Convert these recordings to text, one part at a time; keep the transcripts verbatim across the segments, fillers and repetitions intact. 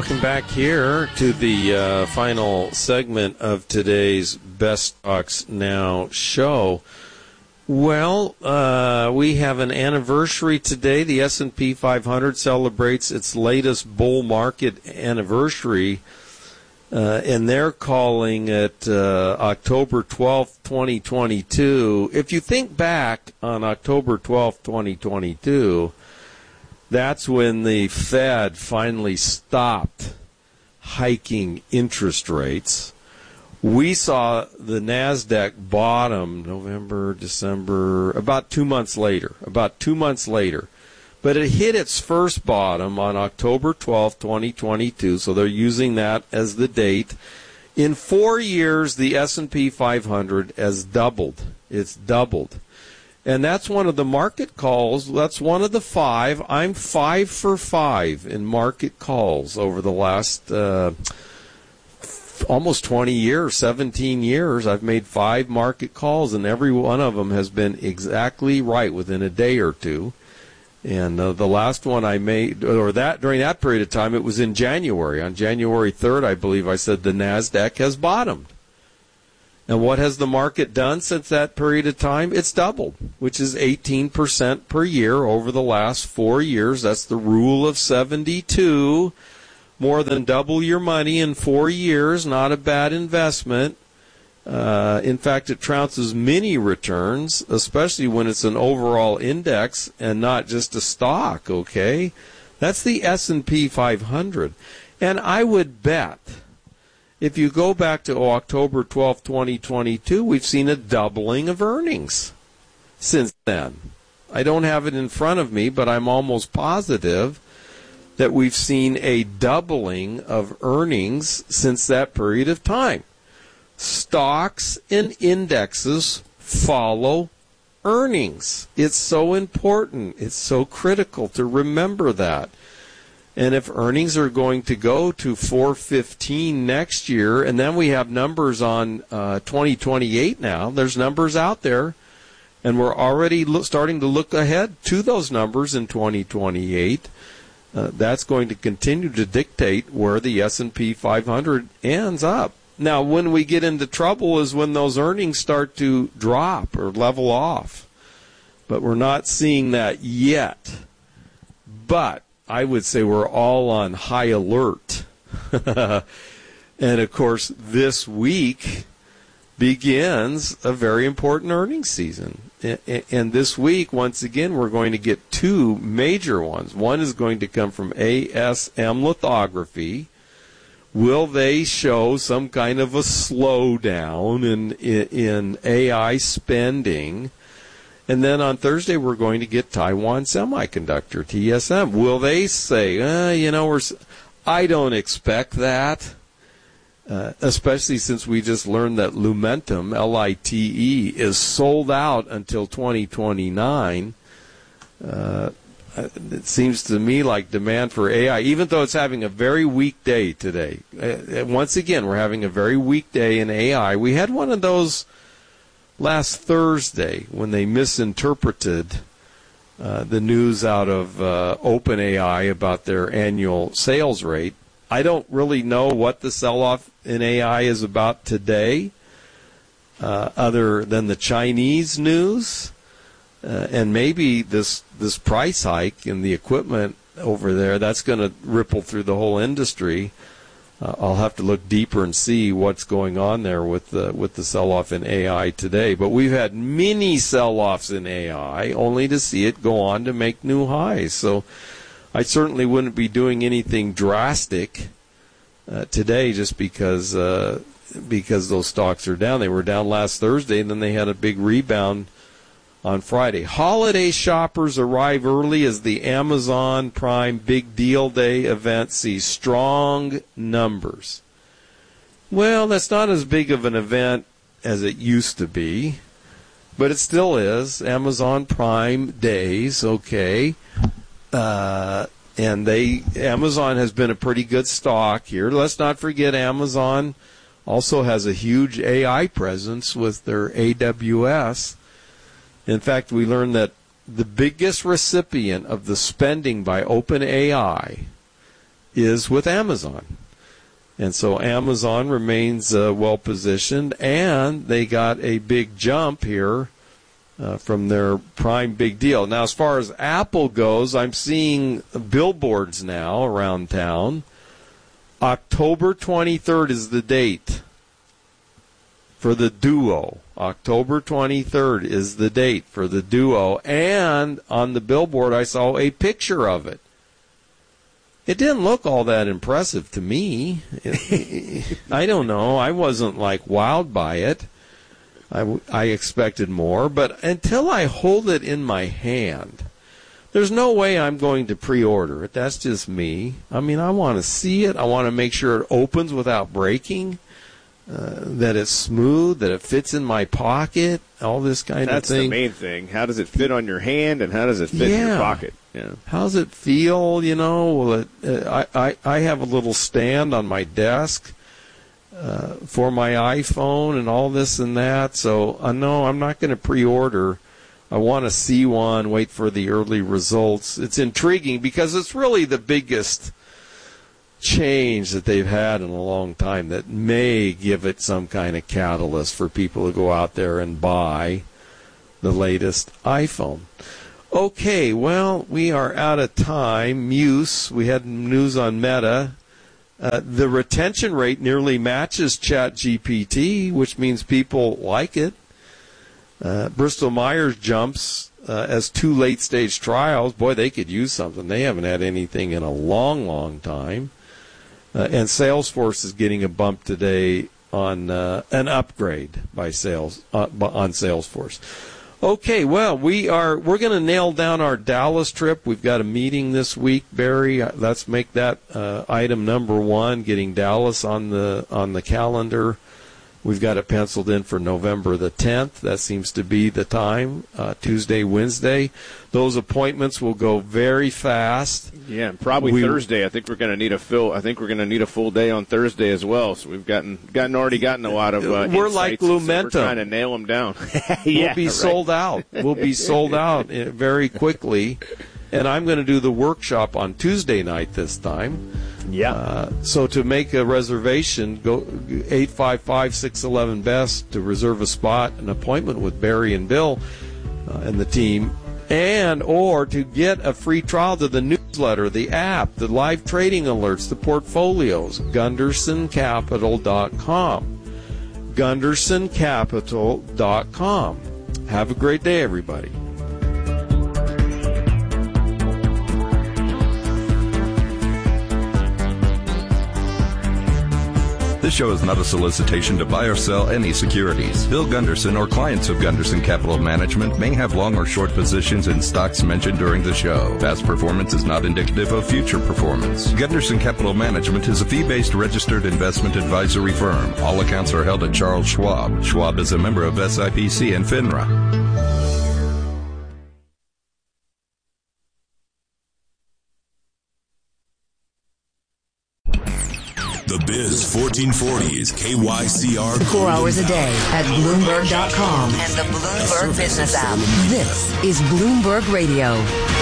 welcome back here to the uh, final segment of today's Best Stocks Now show. Well, uh, we have an anniversary today. The S and P five hundred celebrates its latest bull market anniversary, uh, and they're calling it uh, October twelfth, twenty twenty-two. If you think back on October twelfth, twenty twenty-two, that's when the Fed finally stopped hiking interest rates. We saw the NASDAQ bottom November, December, about two months later, about two months later. But it hit its first bottom on October twelfth, twenty twenty-two, so they're using that as the date. In four years, the S and P five hundred has doubled. It's doubled. And that's one of the market calls. That's one of the five. I'm five for five in market calls over the last uh, almost twenty years, seventeen years. I've made five market calls, and every one of them has been exactly right within a day or two. And uh, the last one I made, or that during that period of time, it was in January. On January third, I believe I said the NASDAQ has bottomed. And what has the market done since that period of time? It's doubled, which is eighteen percent per year over the last four years. That's the rule of seventy-two. More than double your money in four years, not a bad investment. Uh, in fact, it trounces many returns, especially when it's an overall index and not just a stock, okay? That's the S and P five hundred. And I would bet, if you go back to October twelfth, twenty twenty-two, we've seen a doubling of earnings since then. I don't have it in front of me, but I'm almost positive that we've seen a doubling of earnings since that period of time. Stocks and indexes follow earnings. It's so important. It's so critical to remember that. And if earnings are going to go to four fifteen next year, and then we have numbers on uh, twenty twenty-eight now, there's numbers out there, and we're already lo- starting to look ahead to those numbers in twenty twenty-eight. Uh, that's going to continue to dictate where the S and P five hundred ends up. Now, when we get into trouble is when those earnings start to drop or level off. But we're not seeing that yet. But I would say we're all on high alert. And, of course, this week begins a very important earnings season. And this week, once again, we're going to get two major ones. One is going to come from A S M Lithography. Will they show some kind of a slowdown in, in, in A I spending? And then on Thursday, we're going to get Taiwan Semiconductor, T S M. Will they say, uh, you know, we're, I don't expect that, uh, especially since we just learned that Lumentum, L I T E, is sold out until twenty twenty-nine. Uh, it seems to me like demand for A I, even though it's having a very weak day today. Uh, once again, we're having a very weak day in A I. We had one of those last Thursday when they misinterpreted uh, the news out of uh, OpenAI about their annual sales rate. I don't really know what the sell-off in A I is about today, uh, other than the Chinese news. Uh, and maybe this this price hike in the equipment over there, that's going to ripple through the whole industry. Uh, I'll have to look deeper and see what's going on there with the, with the sell-off in A I today. But we've had many sell-offs in A I only to see it go on to make new highs. So I certainly wouldn't be doing anything drastic uh, today just because uh, because those stocks are down. They were down last Thursday, and then they had a big rebound on Friday. Holiday shoppers arrive early as the Amazon Prime Big Deal Day event sees strong numbers. Well, that's not as big of an event as it used to be, but it still is. Amazon Prime Days, okay. Uh, and they Amazon has been a pretty good stock here. Let's not forget Amazon also has a huge A I presence with their A W S. In fact, we learned that the biggest recipient of the spending by OpenAI is with Amazon. And so Amazon remains uh, well-positioned, and they got a big jump here uh, from their Prime big deal. Now, as far as Apple goes, I'm seeing billboards now around town. October twenty-third is the date for the Duo. October twenty-third is the date for the Duo. And on the billboard, I saw a picture of it. It didn't look all that impressive to me. I don't know. I wasn't, like, wowed by it. I, I expected more. But until I hold it in my hand, there's no way I'm going to pre-order it. That's just me. I mean, I want to see it. I want to make sure it opens without breaking, uh, that it's smooth, that it fits in my pocket, all this kind That's of thing. That's the main thing. How does it fit on your hand, and how does it fit yeah. in your pocket? Yeah. How's it feel? You know, will it? Uh, I, I I have a little stand on my desk uh, for my iPhone and all this and that. So I uh, know I'm not going to pre-order. I want to see one. Wait for the early results. It's intriguing because it's really the biggest change that they've had in a long time that may give it some kind of catalyst for people to go out there and buy the latest iPhone. Okay, well, we are out of time. Muse, we had news on Meta. Uh, the retention rate nearly matches ChatGPT, which means people like it. Uh, Bristol-Myers jumps uh, as two late-stage trials. Boy, they could use something. They haven't had anything in a long, long time. Uh, and Salesforce is getting a bump today on uh, an upgrade by sales uh, on Salesforce. Okay, well, we are we're going to nail down our Dallas trip. We've got a meeting this week, Barry. Let's make that uh, item number one, getting Dallas on the on the calendar. We've got it penciled in for November the tenth. That seems to be the time, uh, Tuesday, Wednesday. Those appointments will go very fast. Yeah, and probably we, Thursday. I think we're going to need a full. I think we're going to need a full day on Thursday as well. So we've gotten gotten already gotten a lot of. Uh, we're like Lumentum. So we're trying to nail them down. yeah, we'll be right. sold out. We'll be sold out very quickly. And I'm going to do the workshop on Tuesday night this time. Yeah. Uh, so to make a reservation, go eight five five, six one one, B E S T to reserve a spot, an appointment with Barry and Bill uh, and the team, and or to get a free trial to the newsletter, the app, the live trading alerts, the portfolios, Gunderson Capital dot com. Gunderson Capital dot com. Have a great day, everybody. This show is not a solicitation to buy or sell any securities. Bill Gunderson or clients of Gunderson Capital Management may have long or short positions in stocks mentioned during the show. Past performance is not indicative of future performance. Gunderson Capital Management is a fee-based registered investment advisory firm. All accounts are held at Charles Schwab. Schwab is a member of S I P C and FINRA. The Biz fourteen forty is K Y C R. Four hours a day at Bloomberg dot com and the Bloomberg Business app. This is Bloomberg Radio.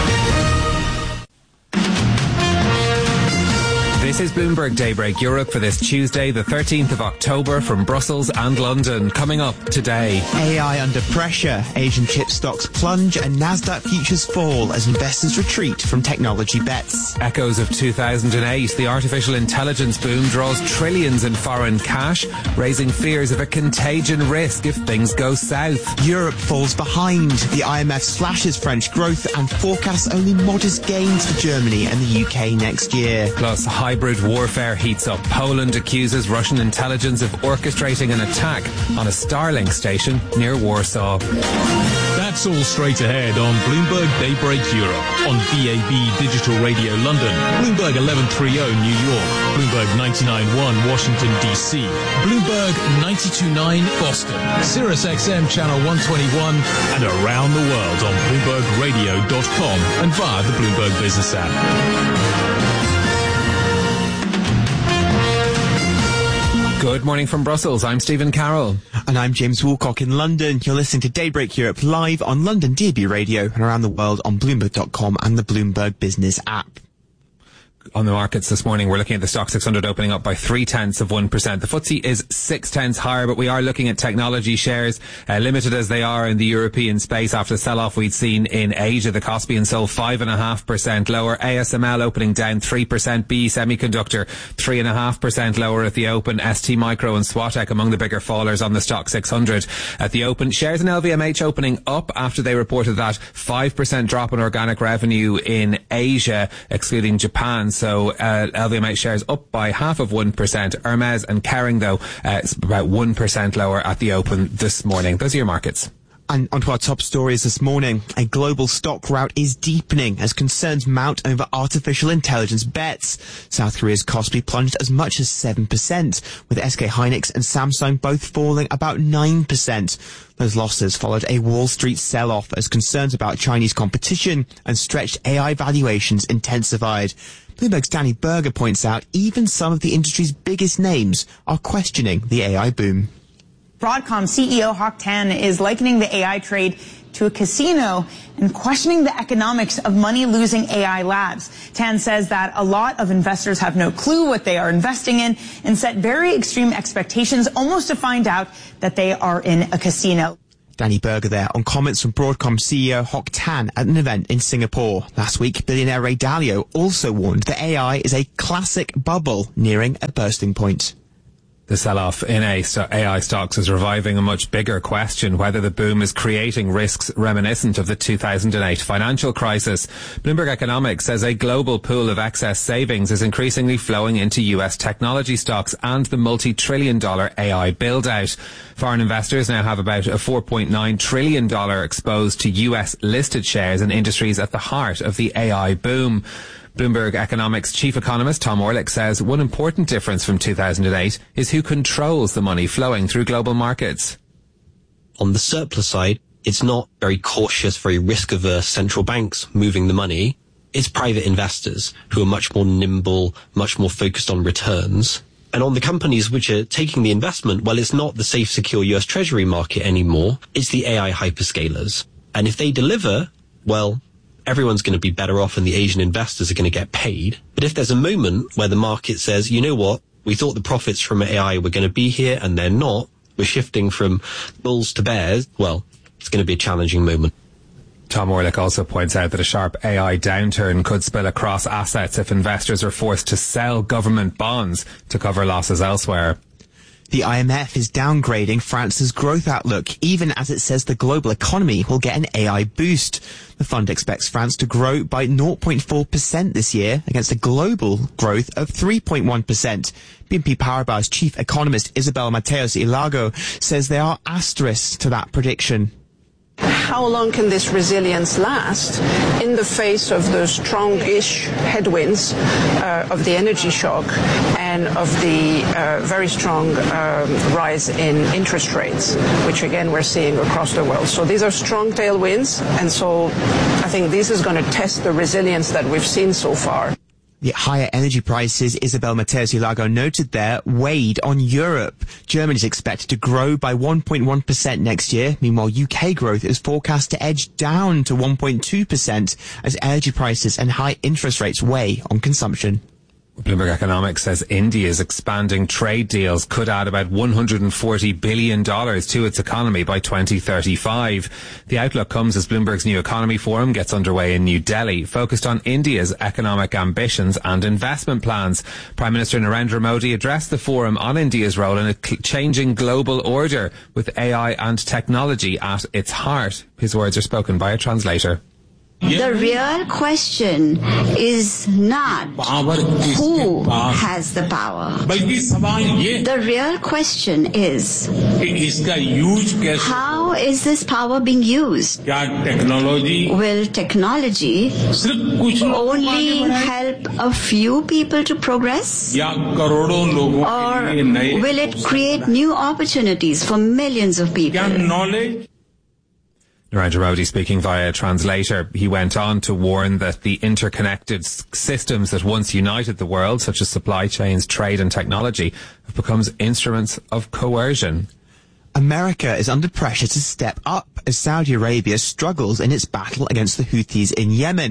This is Bloomberg Daybreak Europe for this Tuesday, the thirteenth of October, from Brussels and London. Coming up today. A I under pressure. Asian chip stocks plunge and Nasdaq futures fall as investors retreat from technology bets. Echoes of two thousand eight. The artificial intelligence boom draws trillions in foreign cash, raising fears of a contagion risk if things go south. Europe falls behind. The I M F slashes French growth and forecasts only modest gains for Germany and the U K next year. Plus, hybrid warfare heats up. Poland accuses Russian intelligence of orchestrating an attack on a Starlink station near Warsaw. That's all straight ahead on Bloomberg Daybreak Europe, on B A B Digital Radio London, Bloomberg eleven thirty New York, Bloomberg ninety-nine point one Washington, D C, Bloomberg ninety-two point nine Boston, Sirius X M Channel one twenty-one, and around the world on Bloomberg Radio dot com and via the Bloomberg Business app. Good morning from Brussels. I'm Stephen Carroll. And I'm James Woolcock in London. You're listening to Daybreak Europe live on London D A B Radio and around the world on Bloomberg dot com and the Bloomberg Business app. on the markets this morning. We're looking at the Stock six hundred opening up by three tenths of one percent. The F T S E is six tenths higher, but we are looking at technology shares, uh, limited as they are in the European space after the sell-off we'd seen in Asia. The Kospi and Seoul five and a half percent lower. A S M L opening down three percent. B E Semiconductor three and a half percent lower at the open. S T Micro and Swatek among the bigger fallers on the Stock six hundred at the open. Shares in L V M H opening up after they reported that five percent drop in organic revenue in Asia, excluding Japan. So uh, L V M H shares up by half of one percent. Hermes and Kering, though, uh, it's about one percent lower at the open this morning. Those are your markets. And onto our top stories this morning. A global stock rout is deepening as concerns mount over artificial intelligence bets. South Korea's Kospi plunged as much as seven percent, with S K Hynix and Samsung both falling about nine percent. Those losses followed a Wall Street sell-off as concerns about Chinese competition and stretched A I valuations intensified. Bloomberg's Danny Berger points out even some of the industry's biggest names are questioning the A I boom. Broadcom C E O Hock Tan is likening the A I trade to a casino and questioning the economics of money-losing A I labs. Tan says that a lot of investors have no clue what they are investing in and set very extreme expectations almost to find out that they are in a casino. Danny Berger there on comments from Broadcom C E O Hock Tan at an event in Singapore. Last week, billionaire Ray Dalio also warned that A I is a classic bubble nearing a bursting point. The sell-off in A I stocks is reviving a much bigger question, whether the boom is creating risks reminiscent of the two thousand eight financial crisis. Bloomberg Economics says a global pool of excess savings is increasingly flowing into U S technology stocks and the multi-trillion dollar A I build-out. Foreign investors now have about a four point nine trillion dollars exposed to U S listed shares in industries at the heart of the A I boom. Bloomberg Economics chief economist Tom Orlick says one important difference from two thousand eight is who controls the money flowing through global markets. On the surplus side, it's not very cautious, very risk-averse central banks moving the money. It's private investors who are much more nimble, much more focused on returns. And on the companies which are taking the investment, well, it's not the safe, secure U S Treasury market anymore. It's the A I hyperscalers. And if they deliver, well, everyone's going to be better off and the Asian investors are going to get paid. But if there's a moment where the market says, you know what, we thought the profits from A I were going to be here and they're not, we're shifting from bulls to bears, well, it's going to be a challenging moment. Tom Orlick also points out that a sharp A I downturn could spill across assets if investors are forced to sell government bonds to cover losses elsewhere. The I M F is downgrading France's growth outlook, even as it says the global economy will get an A I boost. The fund expects France to grow by zero point four percent this year against a global growth of three point one percent. B N P Paribas chief economist Isabel Mateos Ilago says there are asterisks to that prediction. How long can this resilience last in the face of the strong-ish headwinds uh, of the energy shock and of the uh, very strong um, rise in interest rates, which again we're seeing across the world. So these are strong tailwinds, and so I think this is going to test the resilience that we've seen so far. The higher energy prices, Isabel Mateos Ilago noted there, weighed on Europe. Germany is expected to grow by one point one percent next year. Meanwhile, U K growth is forecast to edge down to one point two percent as energy prices and high interest rates weigh on consumption. Bloomberg Economics says India's expanding trade deals could add about one hundred forty billion dollars to its economy by twenty thirty-five. The outlook comes as Bloomberg's New Economy Forum gets underway in New Delhi, focused on India's economic ambitions and investment plans. Prime Minister Narendra Modi addressed the forum on India's role in a changing global order with A I and technology at its heart. His words are spoken by a translator. The real question is not who has the power. The real question is how is this power being used? Will technology only help a few people to progress? Or will it create new opportunities for millions of people? Narendra Modi speaking via a translator. He went on to warn that the interconnected s- systems that once united the world, such as supply chains, trade and technology, have become instruments of coercion. America is under pressure to step up as Saudi Arabia struggles in its battle against the Houthis in Yemen.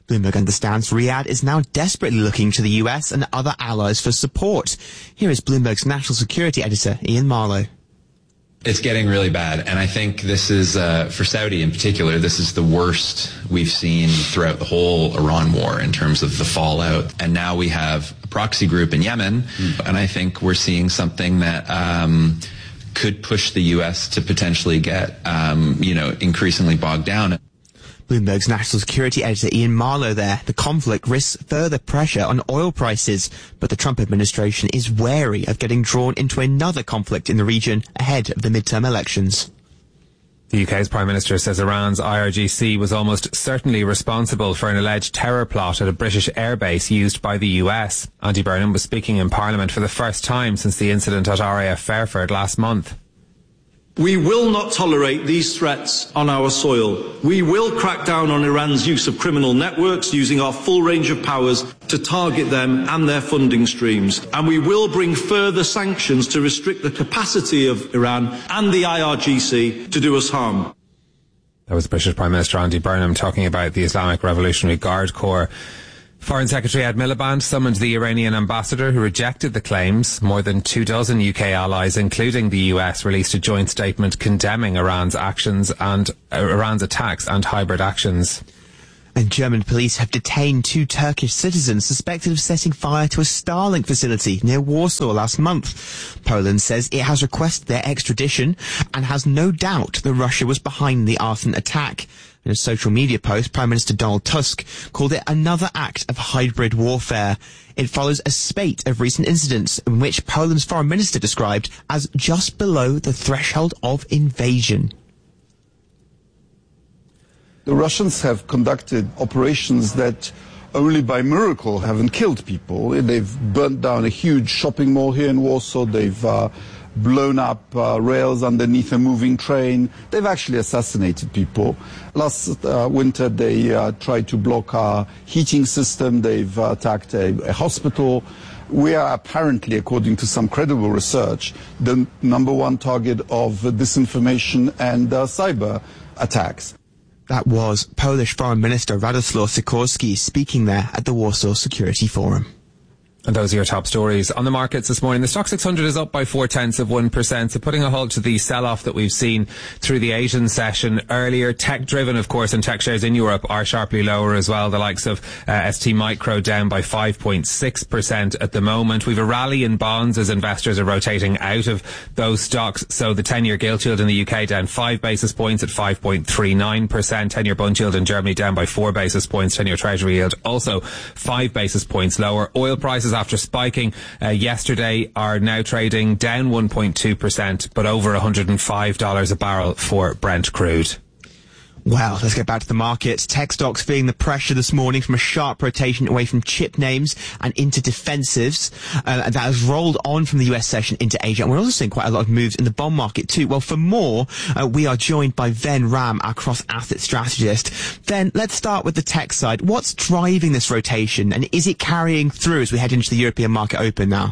Bloomberg understands Riyadh is now desperately looking to the U S and other allies for support. Here is Bloomberg's national security editor, Ian Marlowe. It's getting really bad, and I think this is, uh, for Saudi in particular, this is the worst we've seen throughout the whole Iran war in terms of the fallout. And now we have a proxy group in Yemen, mm. and I think we're seeing something that um, could push the U S to potentially get, um, you know, increasingly bogged down. Bloomberg's national security editor Ian Marlowe there. The conflict risks further pressure on oil prices, but the Trump administration is wary of getting drawn into another conflict in the region ahead of the midterm elections. The U K's Prime Minister says Iran's I R G C was almost certainly responsible for an alleged terror plot at a British airbase used by the U S. Andy Burnham was speaking in Parliament for the first time since the incident at R A F Fairford last month. We will not tolerate these threats on our soil. We will crack down on Iran's use of criminal networks, using our full range of powers to target them and their funding streams. And we will bring further sanctions to restrict the capacity of Iran and the I R G C to do us harm. That was British Prime Minister Andy Burnham talking about the Islamic Revolutionary Guard Corps. Foreign Secretary Ed Miliband summoned the Iranian ambassador who rejected the claims. More than two dozen U K allies, including the U S, released a joint statement condemning Iran's actions and uh, Iran's attacks and hybrid actions. And German police have detained two Turkish citizens suspected of setting fire to a Starlink facility near Warsaw last month. Poland says it has requested their extradition and has no doubt that Russia was behind the arson attack. In a social media post, Prime Minister Donald Tusk called it another act of hybrid warfare. It follows a spate of recent incidents in which Poland's foreign minister described as just below the threshold of invasion. The Russians have conducted operations that only by miracle haven't killed people. They've burnt down a huge shopping mall here in Warsaw. They've uh, blown up uh, rails underneath a moving train. They've actually assassinated people. Last uh, winter, they uh, tried to block our heating system. They've uh, attacked a, a hospital. We are apparently, according to some credible research, the number one target of disinformation and uh, cyber attacks. That was Polish Foreign Minister Radoslaw Sikorski speaking there at the Warsaw Security Forum. And those are your top stories on the markets this morning. The Stock six hundred is up by four tenths of one percent, so putting a halt to the sell-off that we've seen through the Asian session earlier. Tech-driven, of course, and tech shares in Europe are sharply lower as well. The likes of uh, S T Micro down by five point six percent at the moment. We've a rally in bonds as investors are rotating out of those stocks. So the ten-year gilt yield in the U K down five basis points at five point three nine percent. ten-year bund yield in Germany down by four basis points. ten-year treasury yield also five basis points lower. Oil prices, after spiking uh, yesterday, are now trading down one point two percent, but over one hundred five dollars a barrel for Brent crude. Well, let's get back to the markets. Tech stocks feeling the pressure this morning from a sharp rotation away from chip names and into defensives. Uh, that has rolled on from the U S session into Asia. And we're also seeing quite a lot of moves in the bond market too. Well, for more, uh, we are joined by Ven Ram, our cross-asset strategist. Ven, let's start with the tech side. What's driving this rotation, and is it carrying through as we head into the European market open now?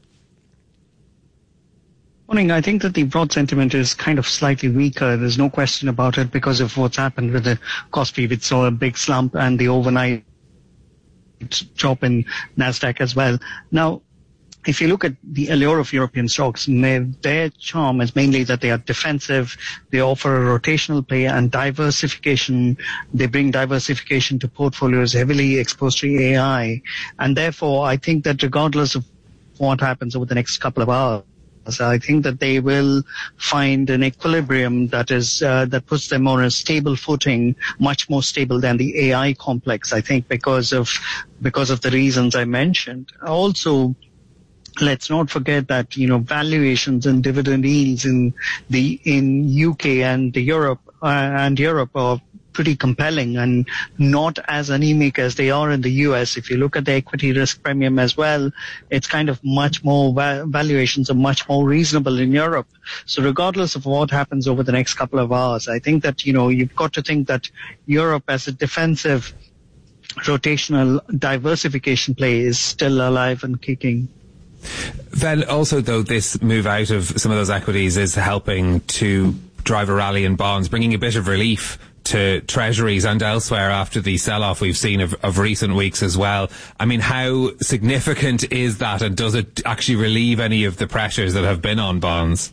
Morning. I think that the broad sentiment is kind of slightly weaker. There's no question about it because of what's happened with the Kospi, which saw a big slump, and the overnight drop in NASDAQ as well. Now, if you look at the allure of European stocks, their charm is mainly that they are defensive, they offer a rotational play and diversification. They bring diversification to portfolios heavily exposed to A I. And therefore, I think that regardless of what happens over the next couple of hours, I think that they will find an equilibrium that is uh, that puts them on a stable footing, much more stable than the A I complex, I think, because of because of the reasons I mentioned. Also, let's not forget that, you know, valuations and dividend yields in the in U K and Europe uh, and Europe are pretty compelling and not as anemic as they are in the U S. If you look at the equity risk premium as well, it's kind of much more, va- valuations are much more reasonable in Europe. So regardless of what happens over the next couple of hours, I think that, you know, you've got to think that Europe as a defensive rotational diversification play is still alive and kicking. Then also, though, this move out of some of those equities is helping to drive a rally in bonds, bringing a bit of relief to treasuries and elsewhere after the sell-off we've seen of, of recent weeks as well. I mean, how significant is that, and does it actually relieve any of the pressures that have been on bonds?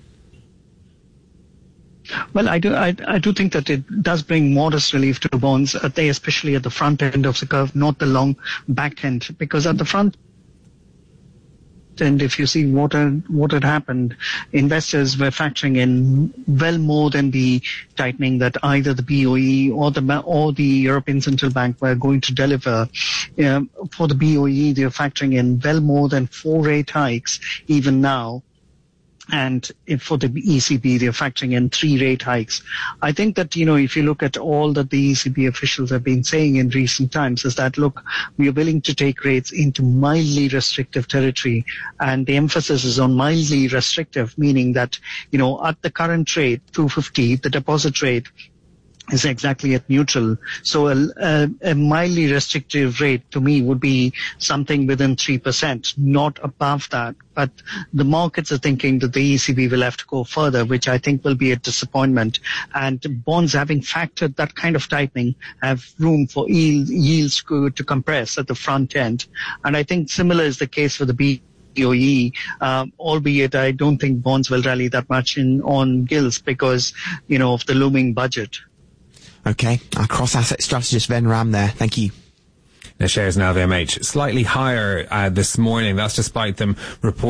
Well, I do, I, I do think that it does bring modest relief to bonds, uh, they, especially at the front end of the curve, not the long back end, because at the front end, if you see what had, what had happened, investors were factoring in well more than the tightening that either the B O E or the or the European Central Bank were going to deliver. Um, for the B O E, they're factoring in well more than four rate hikes even now. And if for the E C B, they're factoring in three rate hikes. I think that, you know, if you look at all that the E C B officials have been saying in recent times is that, look, we are willing to take rates into mildly restrictive territory. And the emphasis is on mildly restrictive, meaning that, you know, at the current rate, two fifty, the deposit rate is exactly at neutral. So a, a, a mildly restrictive rate to me would be something within three percent, not above that. But the markets are thinking that the E C B will have to go further, which I think will be a disappointment. And bonds, having factored that kind of tightening, have room for yield, yields to compress at the front end. And I think similar is the case for the B O E, uh, albeit I don't think bonds will rally that much in on gilts because, you know, of the looming budget. Okay, our cross-asset strategist Ben Ram there. Thank you. The shares in L V M H slightly higher uh, this morning. That's despite them reporting